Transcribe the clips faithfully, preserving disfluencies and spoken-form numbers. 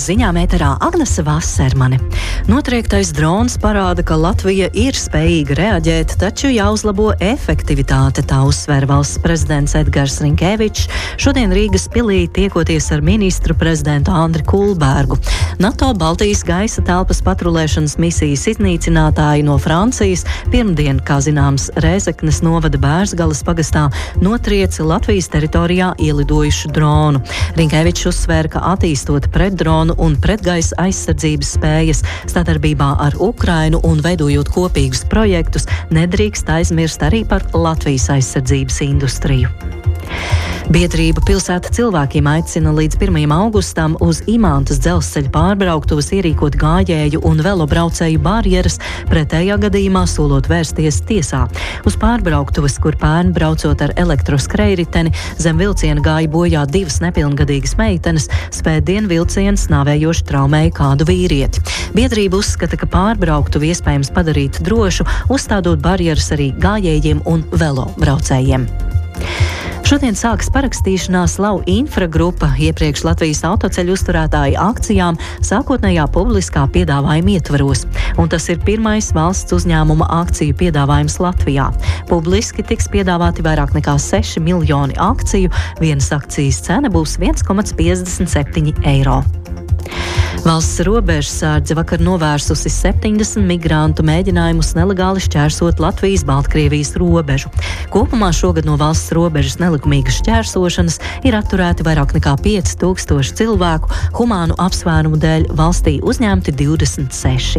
ziņām ēterā Agnese Vasermane. Notriektais drons parāda, ka Latvija ir spējīga reaģēt, taču jāuzlabo efektivitāte, tā uzsver valsts prezidents Edgars Rinkevičs šodien Rīgas pilī tiekoties ar ministru prezidentu Andri Kulbergu. NATO Baltijas gaisa telpas patrulēšanas misijas iznīcinātāji no Francijas pirmdien, kā zināms, Rēzeknes novada Bērzgalas pagastā notrieci Latvijas teritorijā ielidojušu dronu. Rinkevičs uzsvēra, ka attīstot pretdronu un pretgaisa aizsardzības spējas sadarbībā ar Ukrainu un veidojot kopīgus projektus, nedrīkst aizmirst arī par Latvijas aizsardzības industriju. Biedrība Pilsēta cilvēkiem aicina līdz pirmajam augustam uz Imantas dzelzceļa pārbrauktuves ierīkot gājēju un velobraucēju barjeras, pretējā gadījumā solot vērsties tiesā. Uz pārbrauktuves, kur pērn braucot ar elektroskrējriteni, zem vilciena gāja bojā divas nepilngadīgas meitenes, svētdien vilciens nāvējoši traumēja kādu vīrieti. Biedrība uzskata, ka pārbrauktuvi iespējams padarīt drošu, uzstādot barjeras arī gājējiem un velobraucējiem. Šodien sāks parakstīšanās Lau Infra grupa iepriekš Latvijas autoceļu uzturētāju akcijām sākotnējā publiskā piedāvājuma ietvaros, un tas ir pirmais valsts uzņēmuma akciju piedāvājums Latvijā. Publiski tiks piedāvāti vairāk nekā seši miljoni akciju, vienas akcijas cena būs viens komats piecdesmit septiņi eiro. Valsts robežsardze vakar novērsusi septiņdesmit migrantu mēģinājumus nelegāli šķērsot Latvijas-Baltkrievijas robežu. Kopumā šogad no valsts robežas nelikumīgas šķērsošanas ir atturēti vairāk nekā pieci tūkstoši cilvēku, humānu apsvērumu dēļ valstī uzņemti divdesmit seši.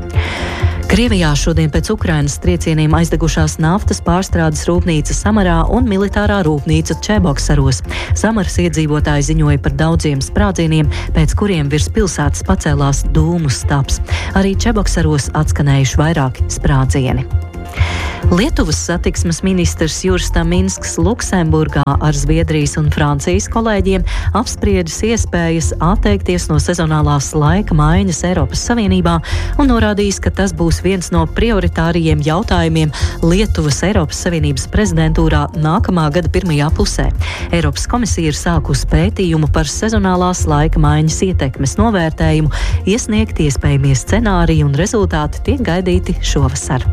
Krievijā šodien pēc Ukrainas triecieniem aizdegušās naftas pārstrādes rūpnīca Samarā un militārā rūpnīca Čeboksaros. Samaras iedzīvotāji ziņoja par daudziem sprādzieniem, pēc kuriem virs pilsētas pacēlās dūmu stabs. Arī Čeboksaros atskanējuši vairāki sprādzieni. Lietuvas satiksmes ministrs Juris Taminsks Luksemburgā ar Zviedrijas un Francijas kolēģiem apspriedis iespējas atteikties no sezonālās laika maiņas Eiropas Savienībā un norādījis, ka tas būs viens no prioritārajiem jautājumiem Lietuvas Eiropas Savienības prezidentūrā nākamā gada pirmajā pusē. Eiropas komisija ir sākusi pētījumu par sezonālās laika maiņas ietekmes novērtējumu, iesniegt iespējamie scenāriji un rezultāti tiek gaidīti šovasar.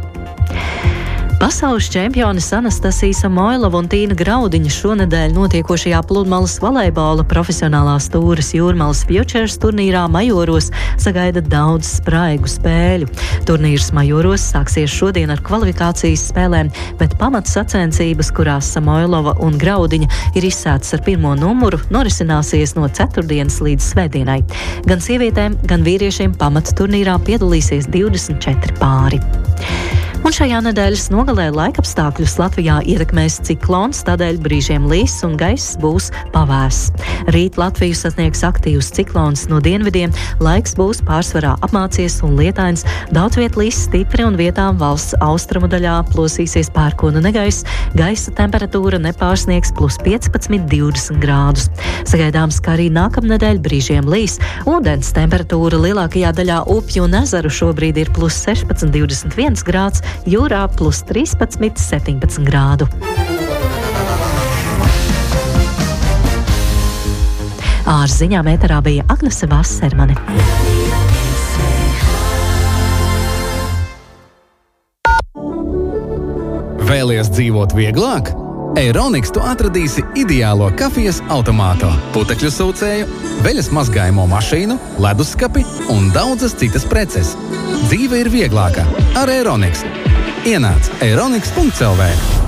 Pasaules čempiones Anastasija Samoilova un Tīna Graudiņa šonedēļ notiekošajā pludmales volejbola profesionālās tūres Jūrmalas Futures turnīrā Majoros sagaida daudz spraigu spēļu. Turnīrs Majoros sāksies šodien ar kvalifikācijas spēlēm, bet pamatsacensības, kurās Samoilova un Graudiņa ir izsētas ar pirmo numuru, norisināsies no ceturtdienas līdz svētdienai. Gan sievietēm, gan vīriešiem pamatturnīrā piedalīsies divdesmit četri pāri. Un šajā nedēļas nogalē laikapstākļus Latvijā ietekmēs ciklons, tādēļ brīžiem līs un gaiss būs pavēss. Rīt Latviju sasniegs aktīvs ciklons no dienvidiem, laiks būs pārsvarā apmācies un lietains, daudz viet līs stipri un vietām valsts austrumu daļā plosīsies pērkona negaiss, gaisa temperatūra nepārsniegs plus piecpadsmit divdesmit grādus. Sagaidāms, ka arī nākamnedēļ brīžiem līs, ūdens temperatūra lielākajā daļā upju un ezeru šobrīd ir plus sešpadsmit divdesmit viens grāds, jūrā plus trīspadsmit septiņpadsmit grādu. Ārziņām ēterā bija Agnese Vasermane. Vēlies dzīvot vieglāk? Eironiks tu atradīsi ideālo kafijas automātu, putekļu sūcēju, veļas mazgājumu mašīnu, leduskapi un daudzas citas preces. Dzīve ir vieglāka ar Eironiks. Ienāc eironiks punkts el vē.